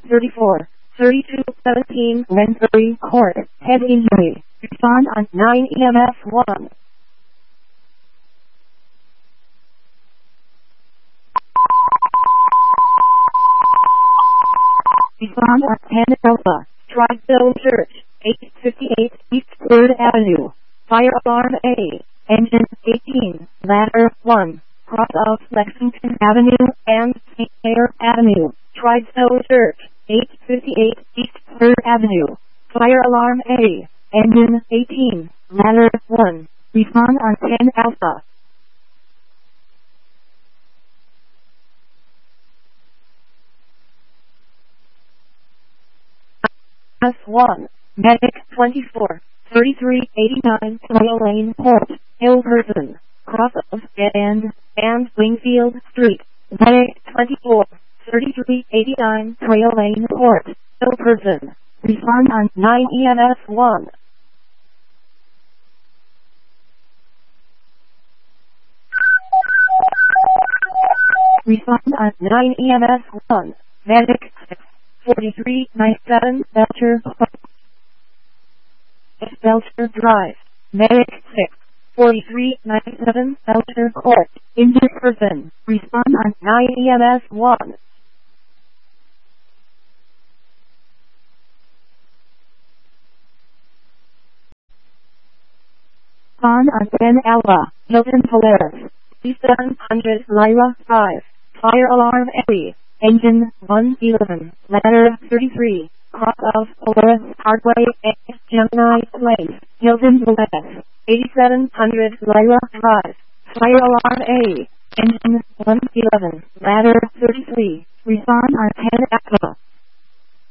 34, 32, 17, Renbury Court, head injury. Respond on 9 EMS 1. Respond on 10 Alpha, Tridestone Church, 858 East 3rd Avenue. Fire alarm A, engine 18, ladder 1, cross of Lexington Avenue and St. Clair Avenue. Tridestone Church, 858 East 3rd Avenue. Fire alarm A, engine 18, ladder 1. Respond on 10 Alpha. S1, Medic 24, 3389 Royal Lane Court, Hilverton, cross of Dead End and Wingfield Street. Medic 24, 3389 Trail Lane Court, Hilverton. Respond on 9 EMS 1. Respond on 9 EMS 1. Medic 6, 4397 Belcher Belcher Drive. Medic 6, 4397 Belcher Court, injured person. Respond on 9 EMS 1. Respond on 10 Alpha, Hilton Polaris, 3700 Lyra 5. Fire alarm A, engine 111, ladder 33, cross of Polaris Hardway X Gemini Place, Hilton Polaris, 8700 Lyra Drive. Fire alarm A, engine 111, ladder 33. Respond on 10 Alpha.